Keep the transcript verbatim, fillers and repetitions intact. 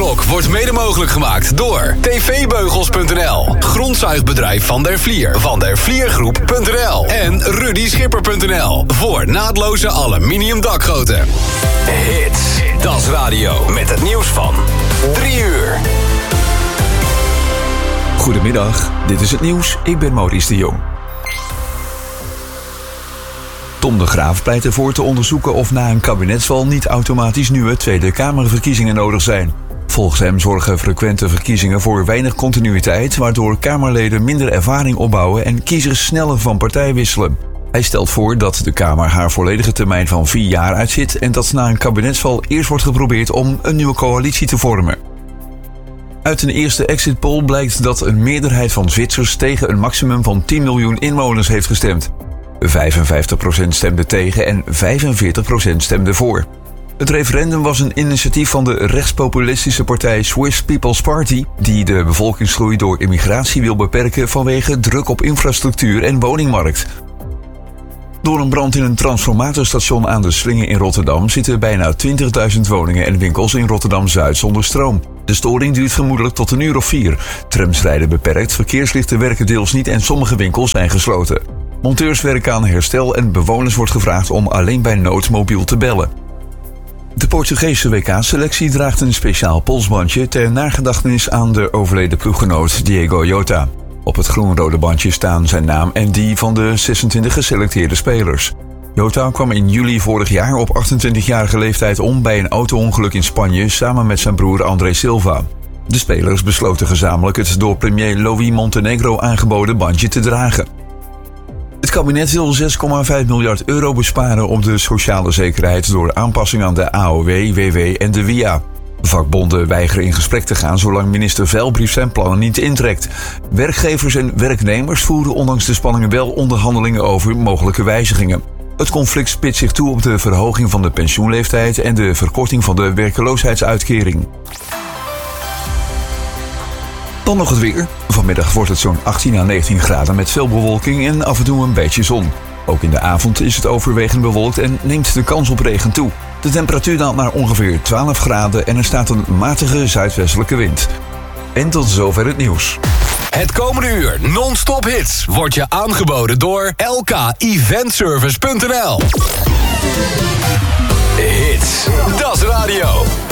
Blok wordt mede mogelijk gemaakt door t v beugels punt n l, grondzuigbedrijf Van der Vlier, Van der Vliergroep punt n l en Rudy Schipper punt n l voor naadloze aluminium dakgoten. Hits, Das Radio met het nieuws van drie uur. Goedemiddag, dit is het nieuws. Ik ben Maurice de Jong. Tom de Graaf pleit ervoor te onderzoeken of na een kabinetsval niet automatisch nieuwe Tweede Kamerverkiezingen nodig zijn. Volgens hem zorgen frequente verkiezingen voor weinig continuïteit, waardoor Kamerleden minder ervaring opbouwen en kiezers sneller van partij wisselen. Hij stelt voor dat de Kamer haar volledige termijn van vier jaar uitzit en dat na een kabinetsval eerst wordt geprobeerd om een nieuwe coalitie te vormen. Uit een eerste exit poll blijkt dat een meerderheid van Zwitsers tegen een maximum van tien miljoen inwoners heeft gestemd. vijfenvijftig procent stemde tegen en vijfenveertig procent stemde voor. Het referendum was een initiatief van de rechtspopulistische partij Swiss People's Party, die de bevolkingsgroei door immigratie wil beperken vanwege druk op infrastructuur en woningmarkt. Door een brand in een transformatorstation aan de Slinge in Rotterdam zitten bijna twintigduizend woningen en winkels in Rotterdam-Zuid zonder stroom. De storing duurt vermoedelijk tot een uur of vier. Trams rijden beperkt, verkeerslichten werken deels niet en sommige winkels zijn gesloten. Monteurs werken aan herstel en bewoners wordt gevraagd om alleen bij nood mobiel te bellen. De Portugese W K-selectie draagt een speciaal polsbandje ter nagedachtenis aan de overleden ploeggenoot Diego Jota. Op het groen-rode bandje staan zijn naam en die van de zesentwintig geselecteerde spelers. Jota kwam in juli vorig jaar op achtentwintigjarige leeftijd om bij een auto-ongeluk in Spanje samen met zijn broer André Silva. De spelers besloten gezamenlijk het door premier Luis Montenegro aangeboden bandje te dragen. Het kabinet wil zes komma vijf miljard euro besparen op de sociale zekerheid door aanpassing aan de A O W, W W en de W I A. Vakbonden weigeren in gesprek te gaan zolang minister Veilbrief zijn plannen niet intrekt. Werkgevers en werknemers voeren ondanks de spanningen wel onderhandelingen over mogelijke wijzigingen. Het conflict spitst zich toe op de verhoging van de pensioenleeftijd en de verkorting van de werkloosheidsuitkering. Dan nog het weer. Vanmiddag wordt het zo'n achttien à negentien graden met veel bewolking en af en toe een beetje zon. Ook in de avond is het overwegend bewolkt en neemt de kans op regen toe. De temperatuur daalt naar ongeveer twaalf graden en er staat een matige zuidwestelijke wind. En tot zover het nieuws. Het komende uur non-stop hits wordt je aangeboden door L K event service punt n l. Hits, Das Radio.